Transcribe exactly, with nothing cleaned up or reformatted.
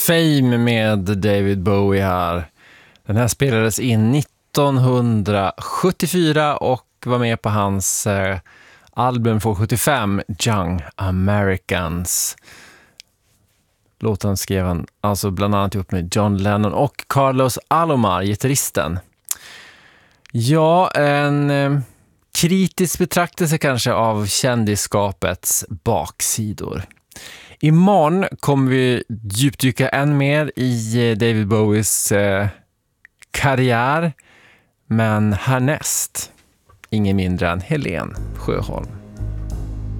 Fame med David Bowie här. Den här spelades in nittonhundrasjuttiofyra och var med på hans eh, album från sjuttiofem, Young Americans. Låten skrev han alltså bland annat ihop med John Lennon och Carlos Alomar, gitarristen. Ja, en eh, kritisk betraktelse kanske av kändisskapets baksidor. Imorgon kommer vi djupdyka än mer i David Bowies eh, karriär. Men härnäst, ingen mindre än Helen Sjöholm.